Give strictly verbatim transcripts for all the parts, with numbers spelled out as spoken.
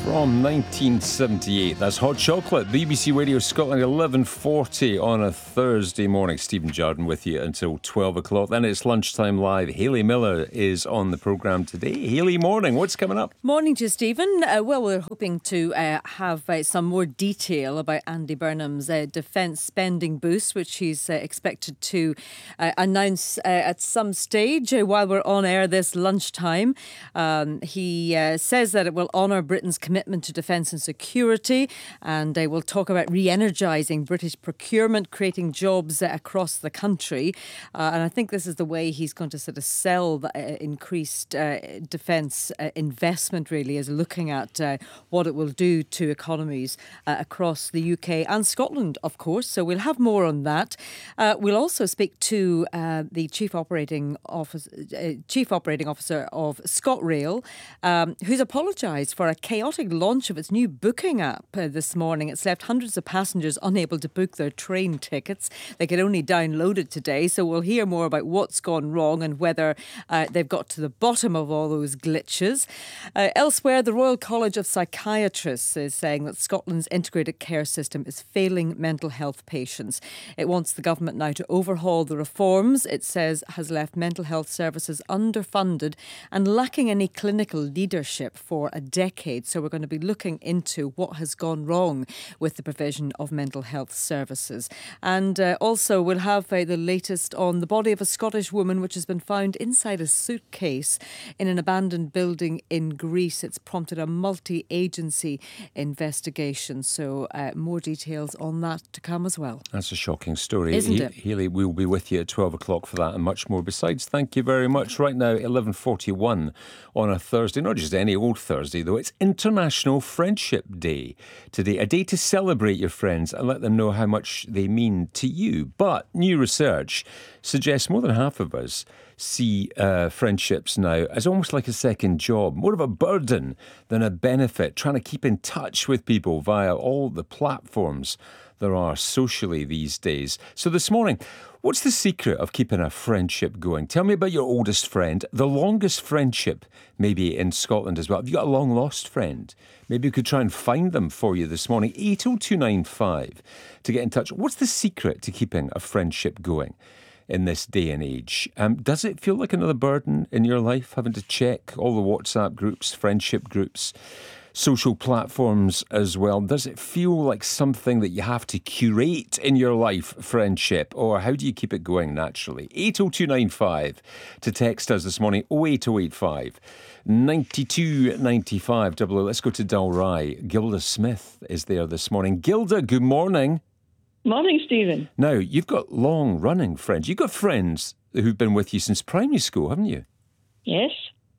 From nineteen seventy-eight, that's Hot Chocolate, B B C Radio Scotland, eleven forty on a Thursday morning. Stephen Jardine with you until twelve o'clock. Then it's Lunchtime Live. Hayley Miller is on the programme today. Hayley, morning. What's coming up? Morning to you, Stephen. Uh, well, we're hoping to uh, have uh, some more detail about Andy Burnham's uh, defence spending boost, which he's uh, expected to uh, announce uh, at some stage uh, while we're on air this lunchtime. Um, he uh, says that it will honour Britain's commitment to defence and security, and uh, we'll talk about re-energising British procurement, creating jobs uh, across the country. Uh, and I think this is the way he's going to sort of sell the uh, increased uh, defence uh, investment, really, is looking at uh, what it will do to economies uh, across the U K and Scotland, of course. So we'll have more on that. Uh, we'll also speak to uh, the Chief Operating Office, uh, Chief Operating Officer of ScotRail, um, who's apologised for a chaotic launch of its new booking app uh, this morning. It's left hundreds of passengers unable to book their train tickets. They could only download it today. So we'll hear more about what's gone wrong and whether uh, they've got to the bottom of all those glitches. Uh, elsewhere, the Royal College of Psychiatrists is saying that Scotland's integrated care system is failing mental health patients. It wants the government now to overhaul the reforms it says has left mental health services underfunded and lacking any clinical leadership for a decade. So we're going to be looking into what has gone wrong with the provision of mental health services. And uh, also we'll have uh, the latest on the body of a Scottish woman which has been found inside a suitcase in an abandoned building in Greece. It's prompted a multi-agency investigation. So uh, more details on that to come as well. That's a shocking story. Isn't it? Hayley, we'll be with you at twelve o'clock for that and much more besides. Thank you very much. Right now, eleven forty-one on a Thursday, not just any old Thursday though, it's International Friendship Day today. A day to celebrate your friends and let them know how much they mean to you. But new research suggests more than half of us see uh, friendships now as almost like a second job, more of a burden than a benefit, trying to keep in touch with people via all the platforms there are socially these days. So this morning, what's the secret of keeping a friendship going? Tell me about your oldest friend, the longest friendship maybe in Scotland as well. Have you got a long lost friend? Maybe we could try and find them for you this morning. eight oh two nine five to get in touch. What's the secret to keeping a friendship going in this day and age? Um, does it feel like another burden in your life, having to check all the WhatsApp groups, friendship groups, social platforms as well? Does it feel like something that you have to curate in your life, friendship? Or how do you keep it going naturally? eight oh two nine five to text us this morning, oh eight oh eight five nine two nine five. Double. Let's go to Dalry. Gilda Smith is there this morning. Gilda, good morning. Morning, Stephen. Now, you've got long-running friends. You've got friends who've been with you since primary school, haven't you? Yes.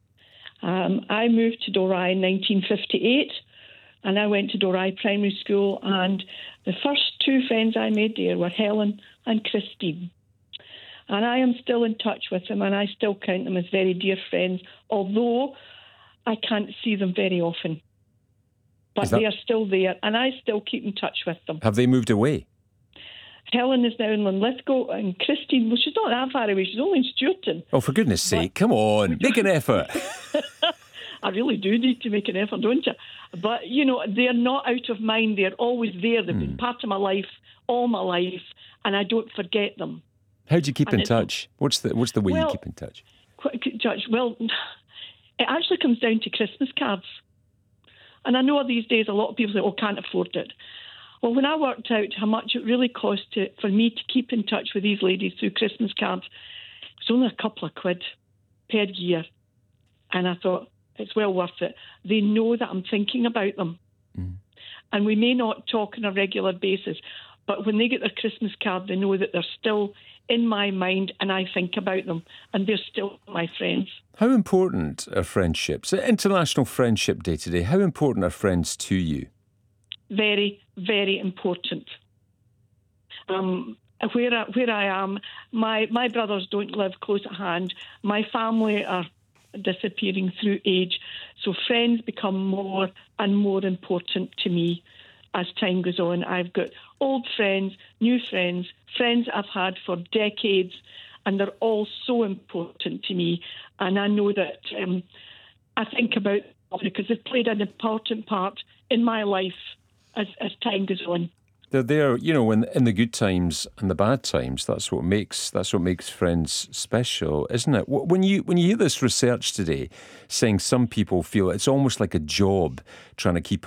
Um, I moved to Dalry in nineteen fifty-eight, and I went to Dalry Primary School, and the first two friends I made there were Helen and Christine. And I am still in touch with them, and I still count them as very dear friends, although I can't see them very often. But that... they are still there, and I still keep in touch with them. Have they moved away? Helen is now in Linlithgow, and Christine, well, she's not that far away. She's only in Stewarton. Oh, for goodness sake, come on, make an effort. I really do need to make an effort, don't you? But, you know, they're not out of mind. They're always there. They've mm. been part of my life, all my life, and I don't forget them. How do you keep and in touch? What's the What's the way well, you keep in touch? Touch? Well, it actually comes down to Christmas cards. And I know these days a lot of people say, oh, can't afford it. Well, when I worked out how much it really cost to, for me to keep in touch with these ladies through Christmas cards, it's only a couple of quid per year. And I thought, it's well worth it. They know that I'm thinking about them. Mm. And we may not talk on a regular basis, but when they get their Christmas card, they know that they're still in my mind and I think about them and they're still my friends. How important are friendships? International Friendship Day today. How important are friends to you? Very, very important. Um, where I, where I am, my, my brothers don't live close at hand. My family are disappearing through age. So friends become more and more important to me as time goes on. I've got old friends, new friends, friends I've had for decades, and they're all so important to me. And I know that um, I think about because they've played an important part in my life as, as time goes on. They're there, you know, in, in the good times and the bad times. That's what makes that's what makes friends special, isn't it? When you when you hear this research today saying some people feel it's almost like a job trying to keep